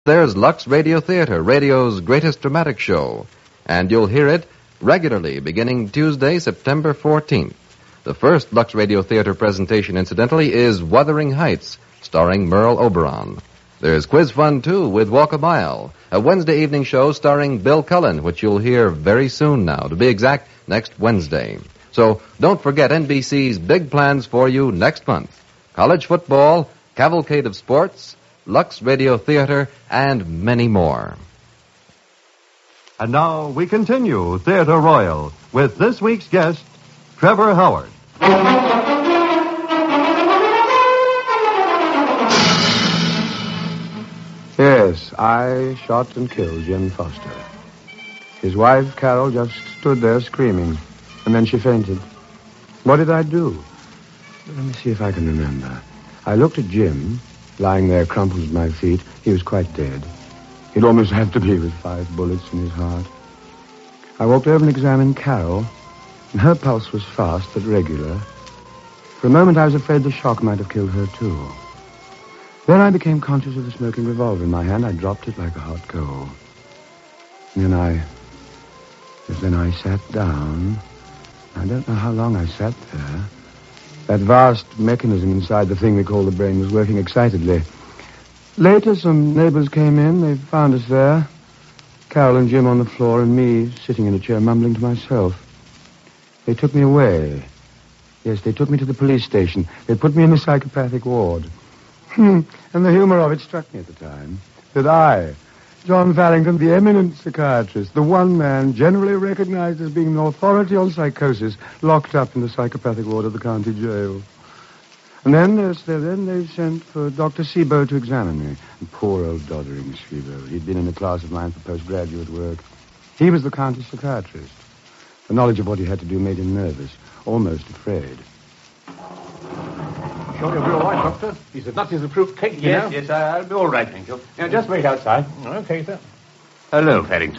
There's Lux Radio Theater, radio's greatest dramatic show, and you'll hear it regularly beginning Tuesday, September 14th. The first Lux Radio Theater presentation, incidentally, is Wuthering Heights, starring Merle Oberon. There's Quiz Fun, too, with Walk a Mile, a Wednesday evening show starring Bill Cullen, which you'll hear very soon now, to be exact, next Wednesday. So don't forget NBC's big plans for you next month. College football, cavalcade of sports, Lux Radio Theater, and many more. And now we continue Theater Royal with this week's guest, Trevor Howard. Yes, I shot and killed Jim Foster. His wife, Carol, just stood there screaming, and then she fainted. What did I do? Let me see if I can remember. I looked at Jim, lying there crumpled at my feet. He was quite dead. He'd almost have to be with 5 bullets in his heart. I walked over and examined Carol, and her pulse was fast but regular. For a moment, I was afraid the shock might have killed her, too. Then I became conscious of the smoking revolver in my hand. I dropped it like a hot coal. And then I sat down. I don't know how long I sat there. That vast mechanism inside the thing we call the brain was working excitedly. Later, some neighbors came in. They found us there. Carol and Jim on the floor and me sitting in a chair mumbling to myself. They took me away. Yes, they took me to the police station. They put me in the psychopathic ward. And the humor of it struck me at the time. That I, John Farrington, the eminent psychiatrist, the one man generally recognized as being an authority on psychosis, locked up in the psychopathic ward of the county jail. And then they sent for Dr. Seabow to examine me. And poor old doddering Seabow. He'd been in a class of mine for postgraduate work. He was the county psychiatrist. The knowledge of what he had to do made him nervous, almost afraid. Sure you'll be all right, Doctor? He's as nuts as a fruit cake, you know? Yes, I'll be all right, thank you. Now, just wait outside. Okay, sir. Hello, Farrington.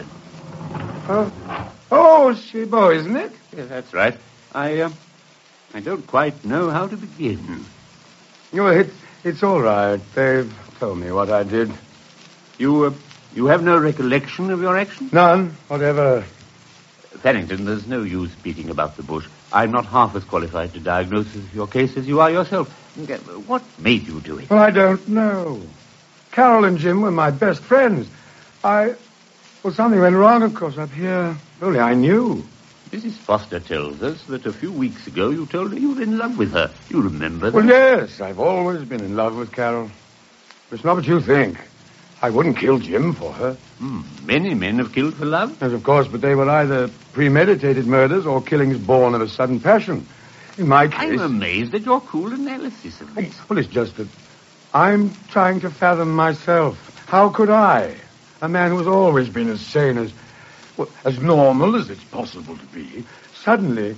Oh, Seabow, isn't it? Yes, that's right. I don't quite know how to begin. Oh, it's all right. They've told me what I did. You have no recollection of your action? None, whatever. Farrington, there's no use beating about the bush. I'm not half as qualified to diagnose your case as you are yourself. What made you do it? Well, I don't know. Carol and Jim were my best friends. Well, something went wrong, of course, up here. Only I knew. Mrs. Foster tells us that a few weeks ago you told her you were in love with her. You remember that? Well, yes, I've always been in love with Carol. It's not what you think. I wouldn't kill Jim for her. Many men have killed for love. Yes, of course, but they were either premeditated murders or killings born of a sudden passion. In my case... I'm amazed at your cool analysis of this. Well, it's just that I'm trying to fathom myself. How could I, a man who's always been as sane as normal as it's possible to be, suddenly...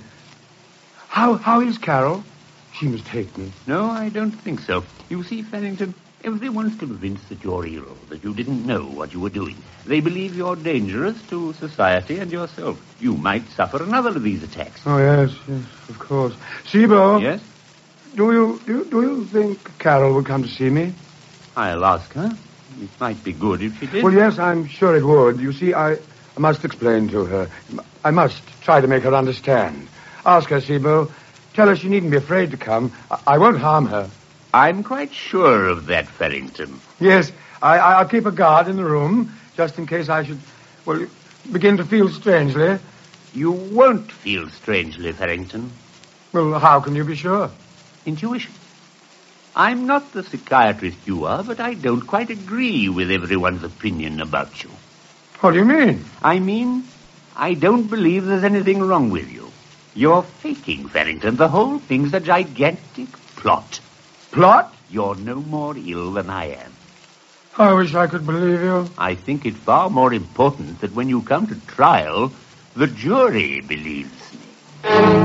How is Carol? She must hate me. No, I don't think so. You see, Farrington, everyone's convinced that you're ill, that you didn't know what you were doing. They believe you're dangerous to society and yourself. You might suffer another of these attacks. Oh, yes, of course. Seabow? Yes? Do you think Carol would come to see me? I'll ask her. It might be good if she did. Well, yes, I'm sure it would. You see, I must explain to her. I must try to make her understand. Ask her, Seabow. Tell her she needn't be afraid to come. I won't harm her. I'm quite sure of that, Farrington. Yes, I'll keep a guard in the room, just in case I should, begin to feel strangely. You won't feel strangely, Farrington. Well, how can you be sure? Intuition. I'm not the psychiatrist you are, but I don't quite agree with everyone's opinion about you. What do you mean? I mean, I don't believe there's anything wrong with you. You're faking, Farrington. The whole thing's a gigantic plot. Plot? You're no more ill than I am. I wish I could believe you. I think it far more important that when you come to trial, the jury believes me.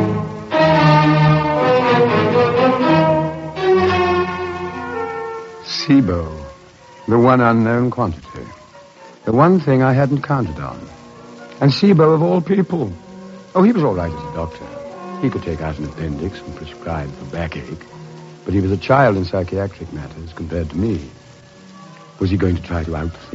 Seabow, the one unknown quantity. The one thing I hadn't counted on. And Seabow, of all people. Oh, he was all right as a doctor. He could take out an appendix and prescribe for backache. But he was a child in psychiatric matters compared to me. Was he going to try to outthink